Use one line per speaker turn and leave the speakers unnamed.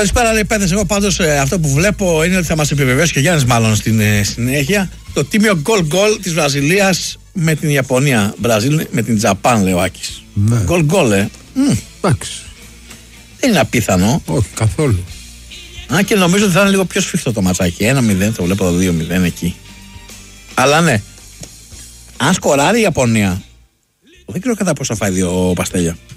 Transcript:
Καλησπέρα, λέει Πέδες. Εγώ πάντως αυτό που βλέπω είναι ότι θα μας επιβεβαιώσει και ο Γιάννης μάλλον στην συνέχεια το τίμιο γκολ της Βραζιλίας με την Ιαπωνία. Μπραζίλ με την Τζαπάν, λέει ο Άκης. Γκολ,
Εντάξει.
Δεν είναι απίθανο.
Όχι, καθόλου.
Αν και νομίζω ότι θα είναι λίγο πιο σφιχτό το ματσάκι. 1-0, το βλέπω 2-0 εκεί. Αλλά ναι. Αν σκοράρει η Ιαπωνία, δεν ξέρω κατά πόσο θα φάει 2 παστέλια.